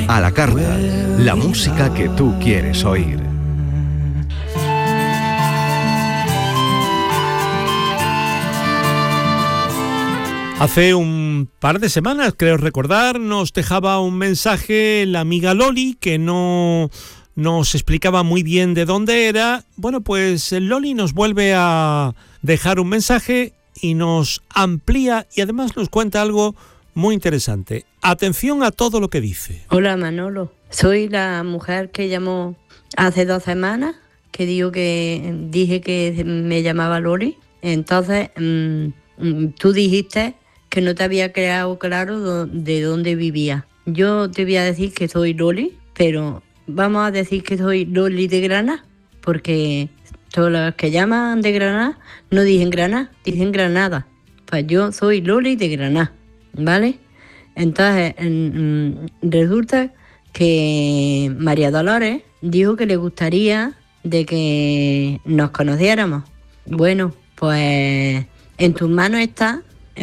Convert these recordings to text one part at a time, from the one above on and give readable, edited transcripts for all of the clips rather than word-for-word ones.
A la carta, la música que tú quieres oír. Hace un par de semanas, creo recordar, nos dejaba un mensaje la amiga Loli, que no nos explicaba muy bien de dónde era. Bueno, pues Loli nos vuelve a dejar un mensaje y nos amplía y además nos cuenta algo muy interesante. Atención a todo lo que dice. Hola Manolo, soy la mujer que llamó hace 2 semanas, que dije que me llamaba Loli. Entonces, tú dijiste que no te había quedado claro de dónde vivía. Yo te voy a decir que soy Loli, pero vamos a decir que soy Loli de Granada, porque todos los que llaman de Granada no dicen Granada, dicen Granada. Pues yo soy Loli de Granada, ¿vale? Entonces, resulta que María Dolores dijo que le gustaría de que nos conociéramos. Bueno, pues en tus manos está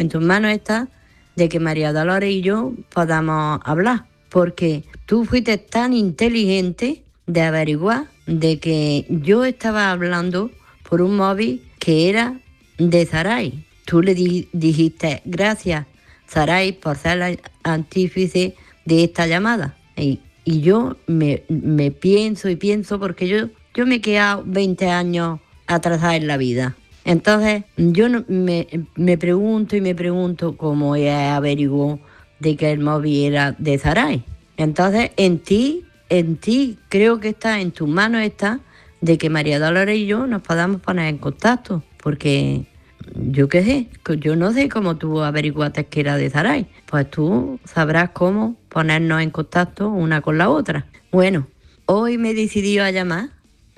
de que María Dolores y yo podamos hablar, porque tú fuiste tan inteligente de averiguar de que yo estaba hablando por un móvil que era de Saray. Tú le dijiste gracias, Saray, por ser la artífice de esta llamada. Y yo me pienso porque yo me he quedado 20 años atrasada en la vida. Entonces, yo me pregunto cómo ella averiguó de que el móvil era de Saray. Entonces, en ti, creo que está, en tus manos está, de que María Dolores y yo nos podamos poner en contacto, porque yo qué sé, yo no sé cómo tú averiguaste que era de Saray. Pues tú sabrás cómo ponernos en contacto una con la otra. Bueno, hoy me he decidido a llamar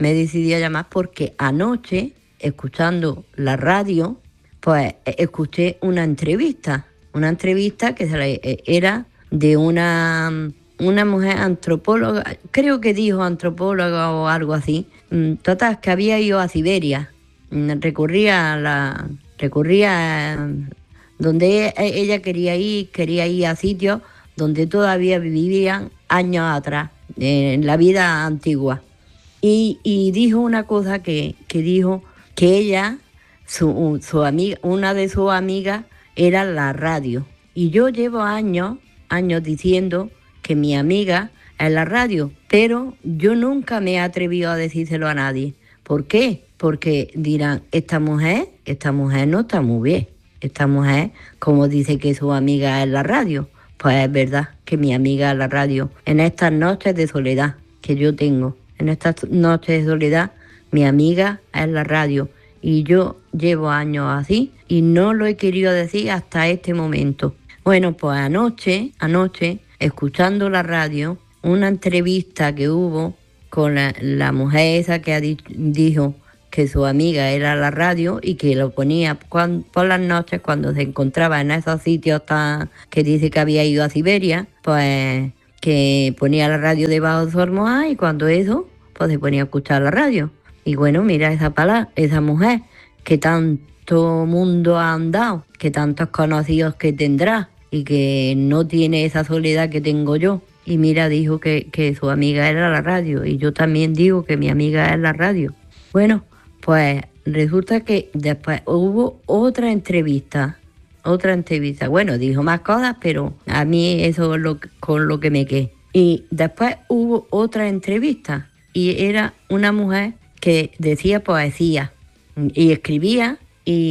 porque anoche, escuchando la radio, pues escuché una entrevista que era de una mujer antropóloga, creo que dijo antropóloga o algo así. Total, que había ido a Siberia, recorría donde ella quería ir a sitios donde todavía vivían años atrás, en la vida antigua. Y dijo una cosa que dijo que ella, su amiga, una de sus amigas era la radio. Y yo llevo años diciendo que mi amiga es la radio, pero yo nunca me he atrevido a decírselo a nadie. ¿Por qué? Porque dirán, esta mujer no está muy bien. Esta mujer, como dice que su amiga es la radio, pues es verdad que mi amiga es la radio. En estas noches de soledad que yo tengo, en estas noches de soledad, mi amiga es la radio. Y yo llevo años así y no lo he querido decir hasta este momento. Bueno, pues anoche, escuchando la radio, una entrevista que hubo con la mujer esa que dijo que su amiga era la radio y que lo ponía por las noches cuando se encontraba en esos sitios que dice que había ido a Siberia, pues que ponía la radio debajo de su almohada y cuando eso, pues se ponía a escuchar la radio. Y bueno, mira esa mujer que tanto mundo ha andado, que tantos conocidos que tendrá y que no tiene esa soledad que tengo yo. Y mira, dijo que su amiga era la radio y yo también digo que mi amiga es la radio. Bueno, pues resulta que después hubo otra entrevista. Bueno, dijo más cosas, pero a mí eso es con lo que me quedé. Y después hubo otra entrevista y era una mujer que decía poesía y escribía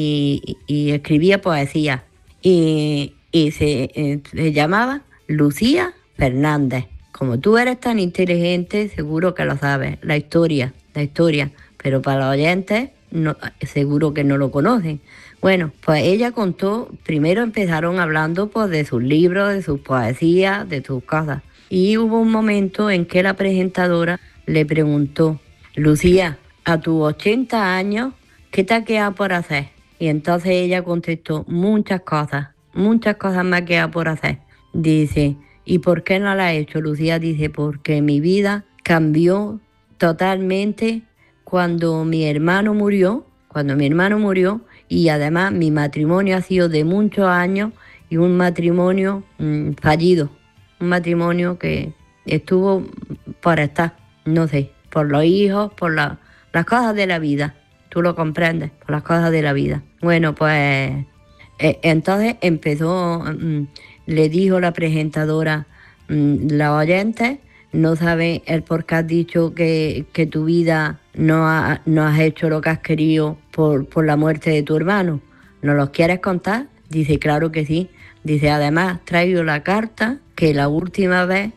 poesía y se llamaba Lucía Fernández. Como tú eres tan inteligente, seguro que lo sabes, la historia, pero para los oyentes no, seguro que no lo conocen. Bueno, pues ella contó, primero empezaron hablando pues de sus libros, de sus poesías, de sus cosas. Y hubo un momento en que la presentadora le preguntó, Lucía, a tus 80 años, ¿qué te ha quedado por hacer? Y entonces ella contestó, muchas cosas me ha quedado por hacer. Dice, ¿y por qué no la he hecho? Lucía dice, porque mi vida cambió totalmente cuando mi hermano murió, y además mi matrimonio ha sido de muchos años y un matrimonio fallido, un matrimonio que estuvo por estar, no sé, por los hijos, por las cosas de la vida. Tú lo comprendes, por las cosas de la vida. Bueno, pues entonces empezó, le dijo la presentadora, los oyentes no saben el por qué has dicho que tu vida no has hecho lo que has querido por la muerte de tu hermano. ¿Nos los quieres contar? Dice, claro que sí. Dice, además traigo la carta que la última vez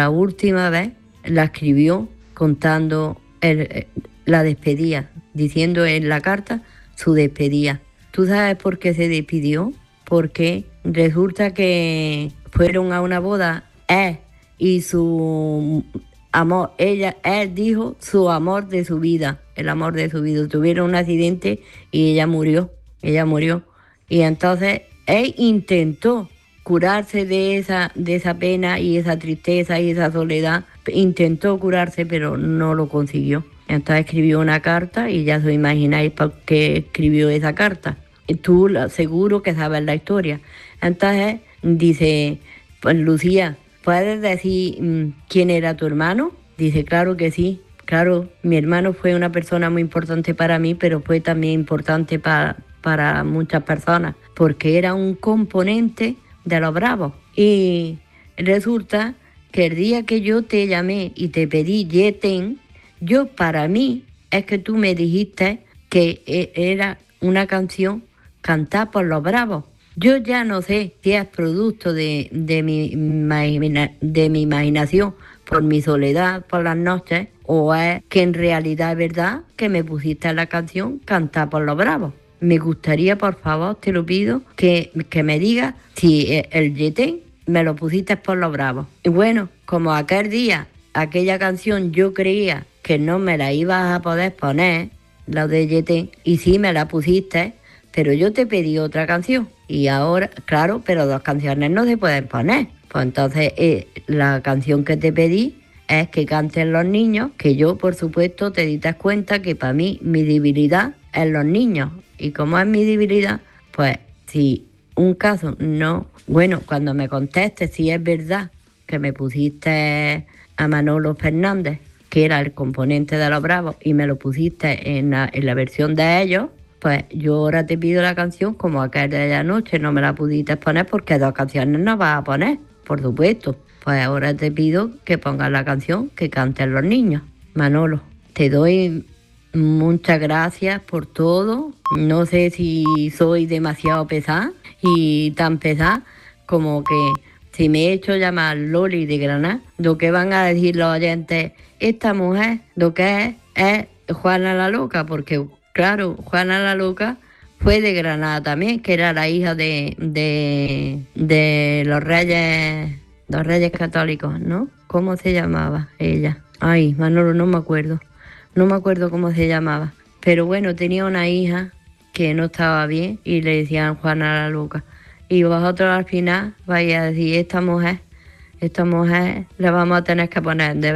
la escribió contando la despedida, diciendo en la carta su despedida. ¿Tú sabes por qué se despidió? Porque resulta que fueron a una boda él y su amor, él dijo su amor de su vida, el amor de su vida. Tuvieron un accidente y ella murió. Y entonces él intentó curarse de esa pena y esa tristeza y esa soledad. Intentó curarse, pero no lo consiguió. Entonces escribió una carta y ya os imagináis por qué escribió esa carta. Tú seguro que sabes la historia. Entonces dice, pues Lucía, ¿puedes decir quién era tu hermano? Dice, claro que sí. Claro, mi hermano fue una persona muy importante para mí, pero fue también importante para muchas personas, porque era un componente de los Bravos. Y resulta que el día que yo te llamé y te pedí Yeten, para mí es que tú me dijiste que era una canción cantada por los Bravos. Yo ya no sé si es producto de mi imaginación, por mi soledad, por las noches, o es que en realidad es verdad que me pusiste la canción cantada por los Bravos. Me gustaría, por favor, te lo pido, que me digas si el Yetén me lo pusiste por los Bravos. Y bueno, como aquel día, aquella canción yo creía que no me la ibas a poder poner, la de Yetén, y sí me la pusiste, pero yo te pedí otra canción. Y ahora, claro, pero 2 canciones no se pueden poner. Pues entonces la canción que te pedí es que canten los niños, que yo, por supuesto, te diste cuenta que para mí mi debilidad es los niños. Y como es mi debilidad, pues si un caso no... Bueno, cuando me contestes si es verdad que me pusiste a Manolo Fernández, que era el componente de los Bravos, y me lo pusiste en la versión de ellos, pues yo ahora te pido la canción como aquella de anoche, no me la pudiste poner porque 2 canciones no vas a poner, por supuesto. Pues ahora te pido que pongas la canción que canten los niños. Manolo, te doy muchas gracias por todo. No sé si soy demasiado pesada y tan pesada como que si me he hecho llamar Loli de Granada, lo que van a decir los oyentes, esta mujer lo que es Juana la Loca, porque claro, Juana la Loca fue de Granada también, que era la hija de los reyes católicos, ¿no? ¿Cómo se llamaba ella? Ay, Manolo, no me acuerdo cómo se llamaba. Pero bueno, tenía una hija que no estaba bien y le decían Juana la Loca. Y vosotros al final vais a decir, esta mujer la vamos a tener que poner de